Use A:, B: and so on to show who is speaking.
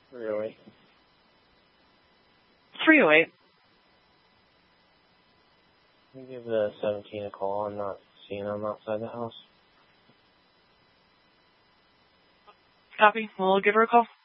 A: 308.
B: 308.
A: Can you give the 17 a call? I'm not seeing them outside the house.
B: Copy. We'll give her a call.